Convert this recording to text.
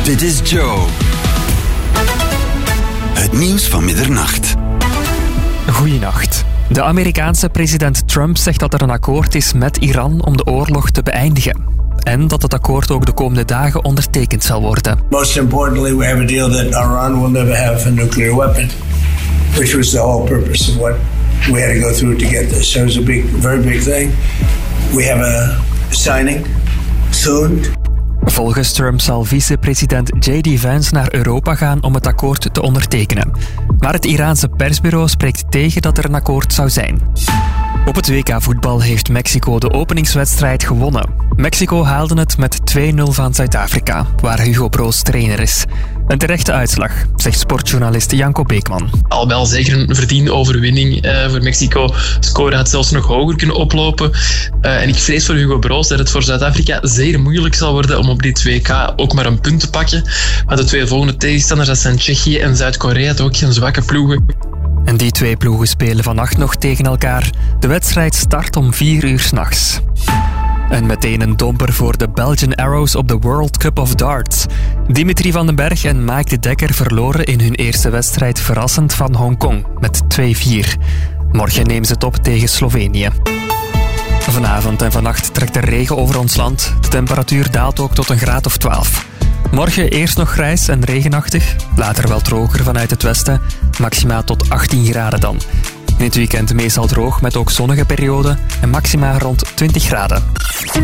Dit is Joe. Het nieuws van middernacht. Goeienacht. De Amerikaanse president Trump zegt dat er een akkoord is met Iran om de oorlog te beëindigen. En dat het akkoord ook de komende dagen ondertekend zal worden. Most importantly, we have a deal that Iran will never have a nuclear weapon, which was the whole purpose of what we had to go through to get this. So it was a very big thing. We have a signing soon. Volgens Trump zal vicepresident J.D. Vance naar Europa gaan om het akkoord te ondertekenen. Maar het Iraanse persbureau spreekt tegen dat er een akkoord zou zijn. Op het WK-voetbal heeft Mexico de openingswedstrijd gewonnen. Mexico haalde het met 2-0 van Zuid-Afrika, waar Hugo Broos trainer is. Een terechte uitslag, zegt sportjournalist Janko Beekman. Al wel zeker een verdiende overwinning voor Mexico. De score had zelfs nog hoger kunnen oplopen. En ik vrees voor Hugo Broos dat het voor Zuid-Afrika zeer moeilijk zal worden om op dit WK ook maar een punt te pakken. Maar de twee volgende tegenstanders, dat zijn Tsjechië en Zuid-Korea, ook geen zwakke ploegen. En die twee ploegen spelen vannacht nog tegen elkaar. De wedstrijd start om 4 uur 's nachts. En meteen een domper voor de Belgian Arrows op de World Cup of Darts. Dimitri van den Berg en Mike de Dekker verloren in hun eerste wedstrijd verrassend van Hongkong met 2-4. Morgen nemen ze het op tegen Slovenië. Vanavond en vannacht trekt er regen over ons land. De temperatuur daalt ook tot een graad of 12. Morgen eerst nog grijs en regenachtig. Later wel droger vanuit het westen. Maxima tot 18 graden dan. In het weekend meestal droog met ook zonnige perioden en maxima rond 20 graden.